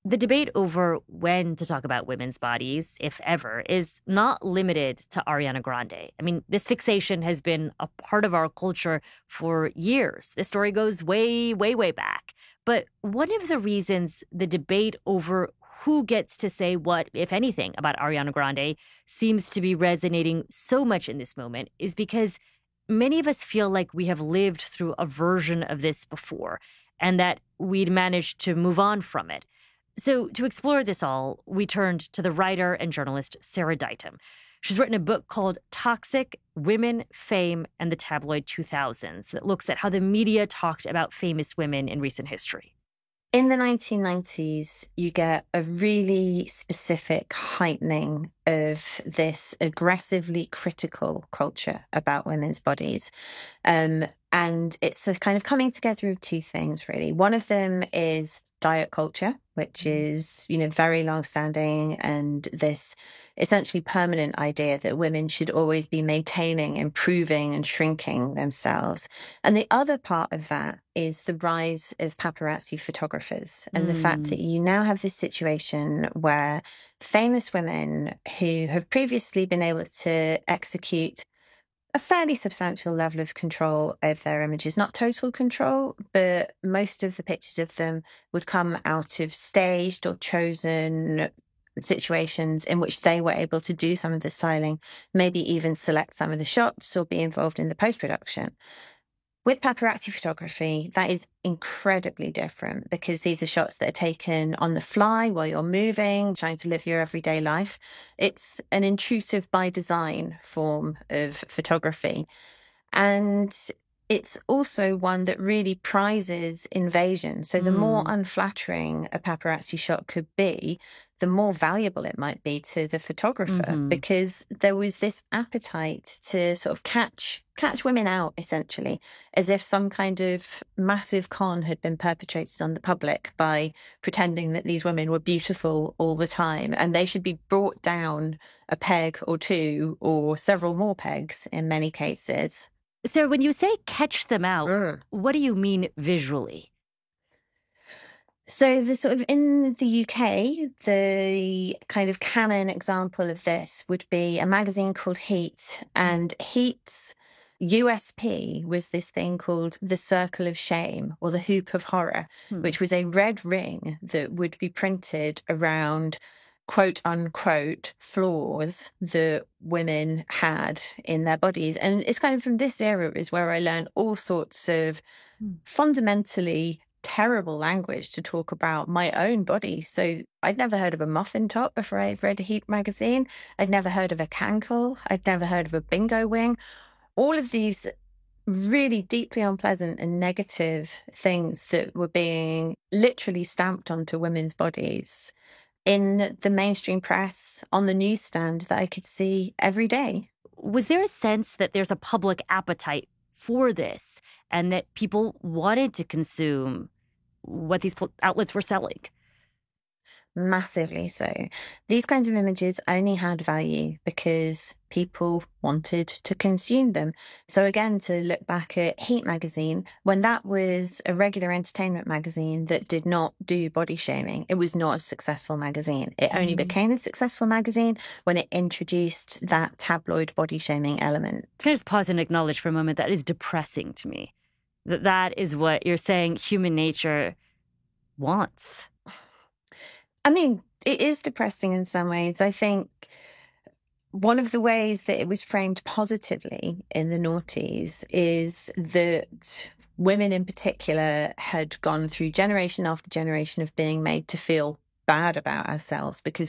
The debate over when to talk about women's bodies, if ever, is not limited to Ariana Grande. I mean, this fixation has been a part of our culture for years. This story goes way, way, way back. But one of the reasons the debate over who gets to say what, if anything, about Ariana Grande seems to be resonating so much in this moment is because many of us feel like we have lived through a version of this before and that we'd managed to move on from it. So, to explore this all, we turned to the writer and journalist Sarah Ditum. She's written a book called Toxic: Women, Fame, and the Tabloid 2000s that looks at how the media talked about famous women in recent history. In the 1990s, you get a really specific heightening of this aggressively critical culture about women's bodies. And it's a kind of coming together of two things, really. One of them is diet culture, which is, very long-standing, and this essentially permanent idea that women should always be maintaining, improving, and shrinking themselves. And the other part of that is the rise of paparazzi photographers and the fact that you now have this situation where famous women who have previously been able to execute a fairly substantial level of control over their images, not total control, but most of the pictures of them would come out of staged or chosen situations in which they were able to do some of the styling, maybe even select some of the shots or be involved in the post-production. With paparazzi photography, that is incredibly different because these are shots that are taken on the fly while you're moving, trying to live your everyday life. It's an intrusive by design form of photography. And it's also one that really prizes invasion. So the more unflattering a paparazzi shot could be, the more valuable it might be to the photographer, because there was this appetite to sort of catch women out, essentially, as if some kind of massive con had been perpetrated on the public by pretending that these women were beautiful all the time, and they should be brought down a peg or two or several more pegs in many cases. So, when you say catch them out, what do you mean visually? So the sort of in the UK, the kind of canon example of this would be a magazine called Heat, and Heat's USP was this thing called the Circle of Shame or the Hoop of Horror, which was a red ring that would be printed around quote unquote flaws that women had in their bodies. And it's kind of from this era is where I learned all sorts of fundamentally terrible language to talk about my own body. So I'd never heard of a muffin top before I read Heat magazine. I'd never heard of a cankle. I'd never heard of a bingo wing. All of these really deeply unpleasant and negative things that were being literally stamped onto women's bodies in the mainstream press, on the newsstand, that I could see every day. Was there a sense that there's a public appetite for this and that people wanted to consume what these outlets were selling? Massively so. These kinds of images only had value because people wanted to consume them. So again, to look back at Heat magazine, when that was a regular entertainment magazine that did not do body shaming, it was not a successful magazine. It only became a successful magazine when it introduced that tabloid body shaming element. Can I just pause and acknowledge for a moment that is depressing to me? That is what you're saying human nature wants. I mean, it is depressing in some ways. I think one of the ways that it was framed positively in the noughties is that women in particular had gone through generation after generation of being made to feel bad about ourselves because